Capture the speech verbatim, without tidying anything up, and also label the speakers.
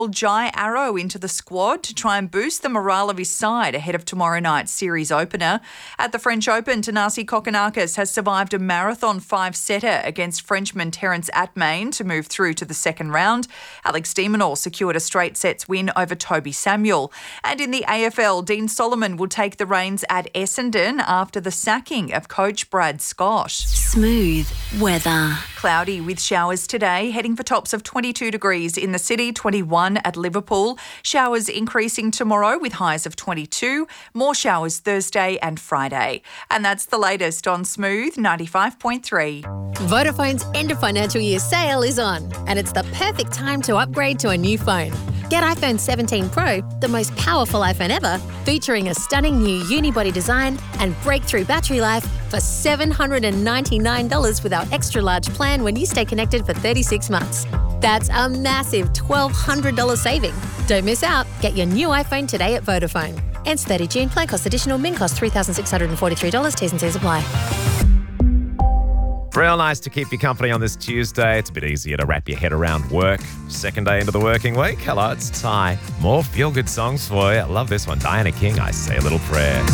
Speaker 1: Jai Arrow into the squad to try and boost the morale of his side ahead of tomorrow night's series opener. At the French Open, Thanasi Kokkinakis has survived a marathon five-setter against Frenchman Terence Atmain to move through to the second round. Alex de Minaur secured a straight sets win over Toby Samuel. And in the A F L, Dean Solomon will take the reins at Essendon after the sacking of coach Brad Scott.
Speaker 2: Smooth weather.
Speaker 1: Cloudy with showers today, heading for tops of twenty-two degrees in the city, twenty-one at Liverpool. Showers increasing tomorrow with highs of twenty-two. More showers Thursday and Friday. And that's the latest on Smooth ninety-five point three.
Speaker 3: Vodafone's end of financial year sale is on, and it's the perfect time to upgrade to a new phone. Get iPhone seventeen Pro, the most powerful iPhone ever, featuring a stunning new unibody design and breakthrough battery life for seven hundred ninety-nine dollars with our extra large plan when you stay connected for thirty-six months. That's a massive twelve hundred dollars saving. Don't miss out. Get your new iPhone today at Vodafone. Ends thirtieth of June. Plan cost additional. Min cost three thousand six hundred forty-three dollars. T's and C's apply.
Speaker 4: Real nice to keep you company on this Tuesday. It's a bit easier to wrap your head around work. Second day into the working week. Hello, it's Ty. More feel-good songs for you. I love this one. Diana King, I Say a Little Prayer.